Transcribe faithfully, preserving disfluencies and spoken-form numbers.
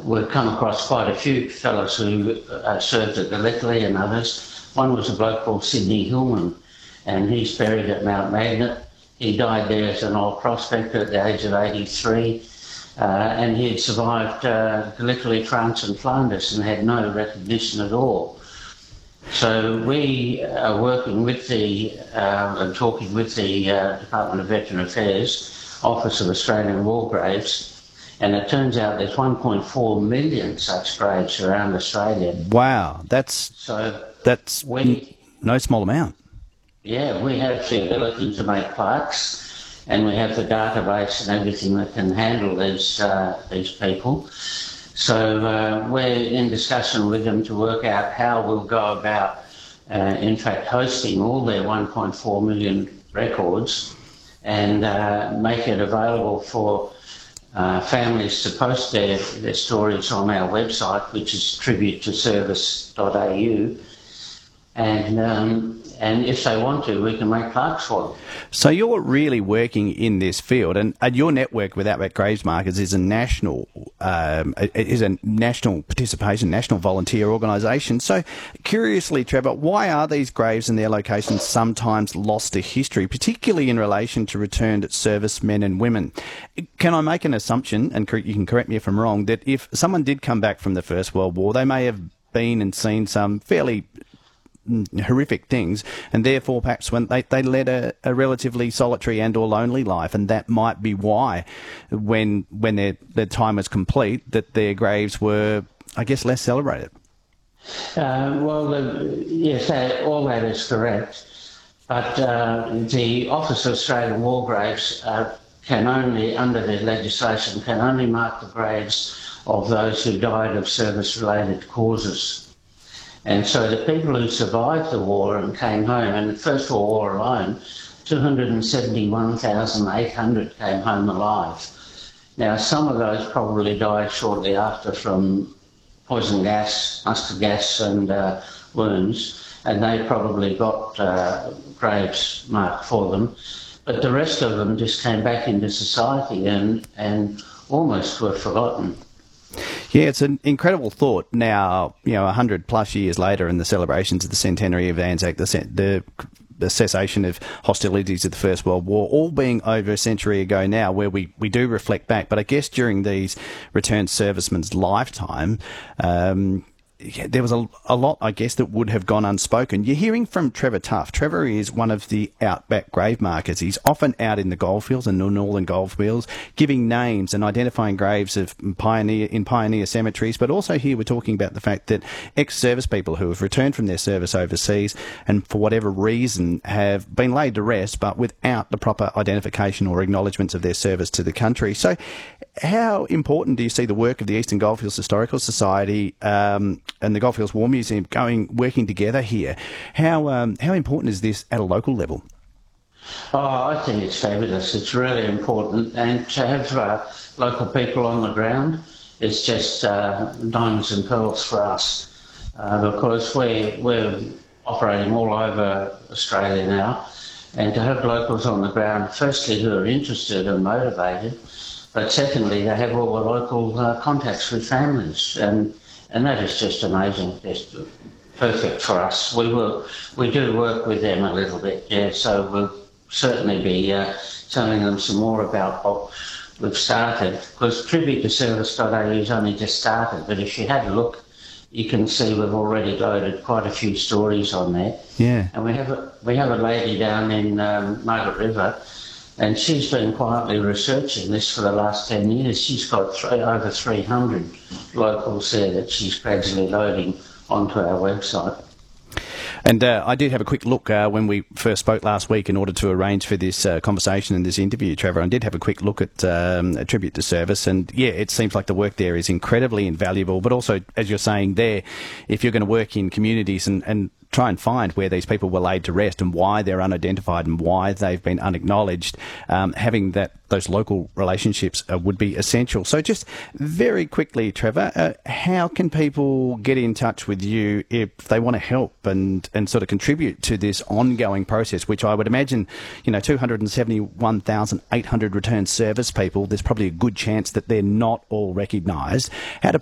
we've come across quite a few fellows who uh, served at Gallipoli and others. One was a bloke called Sidney Hillman, and he's buried at Mount Magnet. He died there as an old prospector at the age of eighty-three, uh, and he had survived uh, Gallipoli, France and Flanders and had no recognition at all. So we are working with the, uh, and talking with the uh, Department of Veteran Affairs, Office of Australian War Graves, and it turns out there's one point four million such graves around Australia. Wow, that's so that's we, n- no small amount. Yeah, we have the ability to make plaques, and we have the database and everything that can handle these uh, these people. So uh, we're in discussion with them to work out how we'll go about, uh, in fact, hosting all their one point four million records and uh, make it available for Uh, families to post their, their stories on our website, which is tribute to service dot a u, and um, and if they want to, we can make plaques for them. So you're really working in this field, and, and your network with Outback Graves Markers is a national um, is a national participation, national volunteer organisation. So, curiously, Trevor, why are these graves and their locations sometimes lost to history, particularly in relation to returned servicemen and women? Can I make an assumption, and you can correct me if I'm wrong, that if someone did come back from the First World War, they may have been and seen some fairly horrific things, and therefore perhaps when they, they led a, a relatively solitary and or lonely life, and that might be why when when their, their time was complete that their graves were, I guess, less celebrated. Uh, well, uh, yes, that, all that is correct, but uh, the Office of Australian War Graves uh, can only, under their legislation, can only mark the graves of those who died of service-related causes. And so the people who survived the war and came home, and the First World War alone, two hundred seventy-one thousand eight hundred came home alive. Now, some of those probably died shortly after from poison gas, mustard gas and uh, wounds, and they probably got uh, graves marked for them. But the rest of them just came back into society and, and almost were forgotten. Yeah, it's an incredible thought. Now, you know, a hundred plus years later, in the celebrations of the centenary of Anzac, the, the the cessation of hostilities of the First World War, all being over a century ago now, where we, we do reflect back. But I guess during these returned servicemen's lifetime, um, yeah, there was a, a lot, I guess, that would have gone unspoken. You're hearing from Trevor Tough. Trevor is one of the Outback grave markers. He's often out in the goldfields and the northern goldfields, giving names and identifying graves of pioneer in pioneer cemeteries. But also here we're talking about the fact that ex-service people who have returned from their service overseas and for whatever reason have been laid to rest, but without the proper identification or acknowledgements of their service to the country. So how important do you see the work of the Eastern Goldfields Historical Society um, and the Goldfields War Museum going working together here? How um, how important is this at a local level? Oh, I think it's fabulous. It's really important, and to have uh, local people on the ground is just uh, diamonds and pearls for us, uh, because we're we're operating all over Australia now, and to have locals on the ground, firstly, who are interested and motivated, but secondly, they have all the local uh, contacts with families, and and that is just amazing, just perfect for us. We will, we do work with them a little bit, yeah, so we'll certainly be uh, telling them some more about what we've started, because tribute to service dot a u's only just started, but if you had a look, you can see we've already loaded quite a few stories on there. Yeah. And we have a, we have a lady down in um, Margaret River, and she's been quietly researching this for the last ten years. She's got three, over three hundred locals there that she's gradually loading onto our website. And uh, I did have a quick look uh, when we first spoke last week in order to arrange for this uh, conversation and this interview, Trevor. I did have a quick look at um, a tribute to service, and yeah, it seems like the work there is incredibly invaluable. But also, as you're saying there, if you're going to work in communities and, and try and find where these people were laid to rest and why they're unidentified and why they've been unacknowledged, um, having that those local relationships uh, would be essential. So just very quickly, Trevor, uh, how can people get in touch with you if they want to help and, and sort of contribute to this ongoing process, which I would imagine, you know, two hundred seventy-one thousand eight hundred returned service people, there's probably a good chance that they're not all recognised. How do